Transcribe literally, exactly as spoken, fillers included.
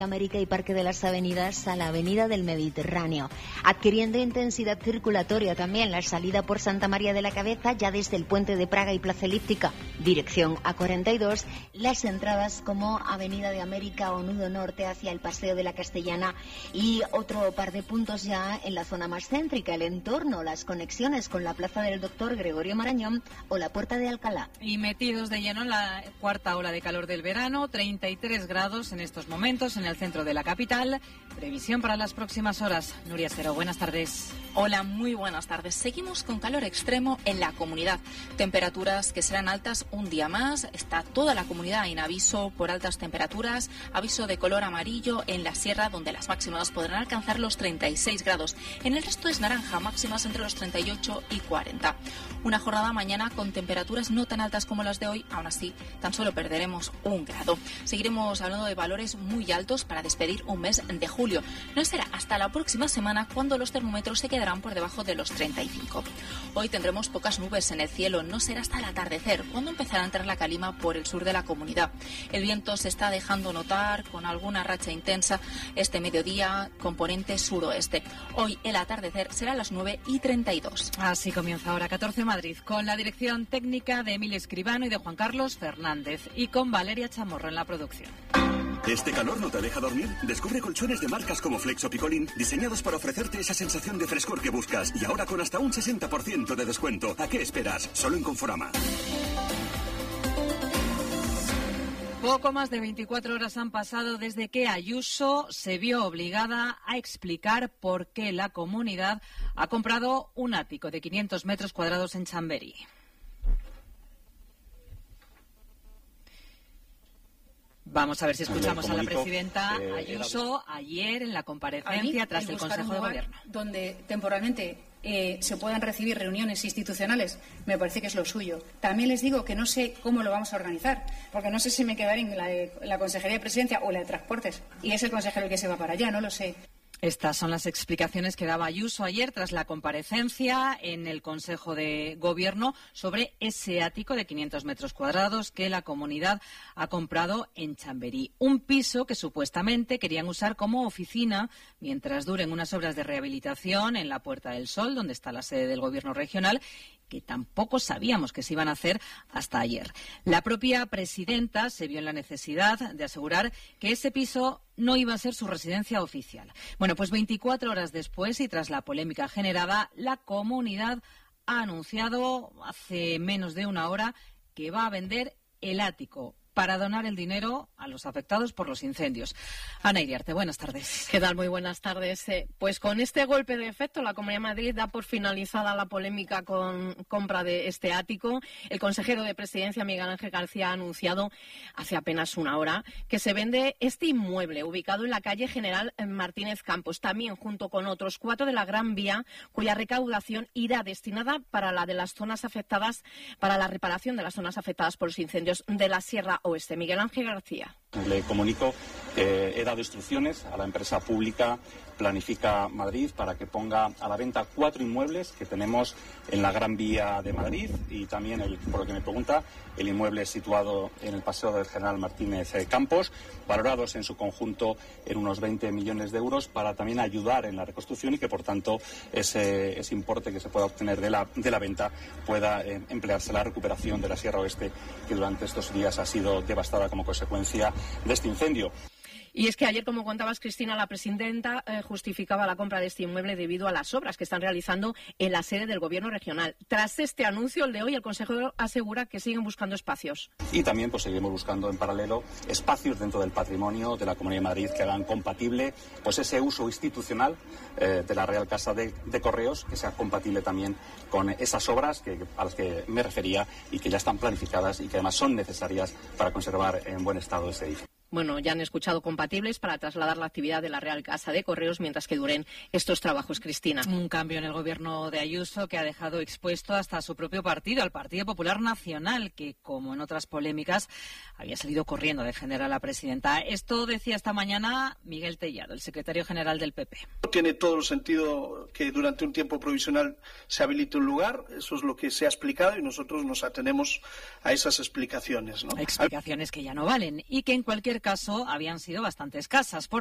América y Parque de las Avenidas a la Avenida del Mediterráneo, adquiriendo intensidad circulatoria también la salida por Santa María de la Cabeza, ya desde el Puente de Praga y Plaza Elíptica, dirección A cuarenta y dos, las entradas como Avenida de América o Nudo Norte hacia el Paseo de la Castellana y otro par de puntos ya en la zona más céntrica, el entorno, las conexiones con la Plaza del Doctor Gregorio Marañón o la Puerta de Alcalá. Y metidos de lleno en la cuarta ola de calor del verano, treinta y tres grados en estos momentos en el centro de la capital. Previsión para las próximas horas. Nuria Cero, buenas tardes. Hola, muy buenas tardes. Seguimos con calor extremo en la comunidad. Temperaturas que serán altas un día más. Está toda la comunidad en aviso por altas temperaturas. Aviso de color amarillo en la sierra, donde las máximas podrán alcanzar los treinta y seis grados. En el resto es naranja, máximas entre los treinta y ocho y cuarenta. Una jornada mañana con temperaturas no tan altas como las de hoy. Aún así, tan solo perderemos un grado. Seguiremos hablando de valores muy altos para despedir un mes de julio. No será hasta la próxima semana cuando los termómetros se quedarán por debajo de los treinta y cinco. Hoy tendremos pocas nubes en el cielo, no será hasta el atardecer cuando empezará a entrar la calima por el sur de la comunidad. El viento se está dejando notar con alguna racha intensa este mediodía, componente suroeste. Hoy el atardecer será a las nueve y treinta y dos. Así comienza ahora catorce Madrid, con la dirección técnica de Emilio Escribano y de Juan Carlos Fernández, y con Valeria Chamorro en la producción. ¿Este calor no te deja dormir? Descubre colchones de marcas como Flex o Picolín, diseñados para ofrecerte esa sensación de frescor que buscas, y ahora con hasta un sesenta por ciento de descuento. ¿A qué esperas? Solo en Conforama. Poco más de veinticuatro horas han pasado desde que Ayuso se vio obligada a explicar por qué la comunidad ha comprado un ático de quinientos metros cuadrados en Chamberí. Vamos a ver si escuchamos a la presidenta eh, Ayuso ayer en la comparecencia tras el Consejo de Gobierno. Donde temporalmente eh, se puedan recibir reuniones institucionales, me parece que es lo suyo. También les digo que no sé cómo lo vamos a organizar, porque no sé si me quedaré en la, de, la Consejería de Presidencia o la de Transportes, y es el consejero el que se va para allá, no lo sé. Estas son las explicaciones que daba Ayuso ayer tras la comparecencia en el Consejo de Gobierno sobre ese ático de quinientos metros cuadrados que la comunidad ha comprado en Chamberí. Un piso que supuestamente querían usar como oficina mientras duren unas obras de rehabilitación en la Puerta del Sol, donde está la sede del Gobierno regional, que tampoco sabíamos que se iban a hacer hasta ayer. La propia presidenta se vio en la necesidad de asegurar que ese piso no iba a ser su residencia oficial. Bueno, pues veinticuatro horas después y tras la polémica generada, la comunidad ha anunciado hace menos de una hora que va a vender el ático para donar el dinero a los afectados por los incendios. Ana Iriarte, buenas tardes. ¿Qué tal? Muy buenas tardes. Eh, pues con este golpe de efecto, la Comunidad de Madrid da por finalizada la polémica con compra de este ático. El consejero de Presidencia, Miguel Ángel García, ha anunciado hace apenas una hora que se vende este inmueble ubicado en la calle General Martínez Campos, también junto con otros cuatro de la Gran Vía, cuya recaudación irá destinada para la de las zonas afectadas, para la reparación de las zonas afectadas por los incendios de la Sierra Oeste. Miguel Ángel García. Le comunico que he dado instrucciones a la empresa pública Planifica Madrid para que ponga a la venta cuatro inmuebles que tenemos en la Gran Vía de Madrid y también, el, por lo que me pregunta, el inmueble situado en el Paseo del General Martínez Campos, valorados en su conjunto en unos veinte millones de euros para también ayudar en la reconstrucción y que, por tanto, ese, ese importe que se pueda obtener de la, de la venta pueda eh, emplearse en la recuperación de la Sierra Oeste, que durante estos días ha sido devastada como consecuencia de este incendio. Y es que ayer, como contabas, Cristina, la presidenta eh, justificaba la compra de este inmueble debido a las obras que están realizando en la sede del Gobierno regional. Tras este anuncio, el de hoy, el consejero asegura que siguen buscando espacios. Y también pues seguimos buscando en paralelo espacios dentro del patrimonio de la Comunidad de Madrid que hagan compatible pues ese uso institucional eh, de la Real Casa de, de Correos, que sea compatible también con esas obras que, a las que me refería y que ya están planificadas y que además son necesarias para conservar en buen estado ese edificio. Bueno, ya han escuchado compatibles para trasladar la actividad de la Real Casa de Correos mientras que duren estos trabajos, Cristina. Un cambio en el gobierno de Ayuso que ha dejado expuesto hasta a su propio partido, al Partido Popular Nacional, que, como en otras polémicas, había salido corriendo a defender a la presidenta. Esto decía esta mañana Miguel Tellado, el secretario general del P P. Tiene todo el sentido que durante un tiempo provisional se habilite un lugar, eso es lo que se ha explicado y nosotros nos atenemos a esas explicaciones, ¿no? Explicaciones que ya no valen y que en cualquier caso habían sido bastante escasas. Por